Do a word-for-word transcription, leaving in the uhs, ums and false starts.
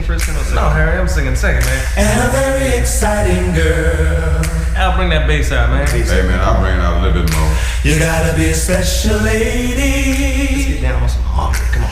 first tenor? No, Harry, I'm singing second, man. And a very exciting girl. Al, bring that bass out, man. Hey, man, I'll bring it out a little bit more. You gotta be a special lady.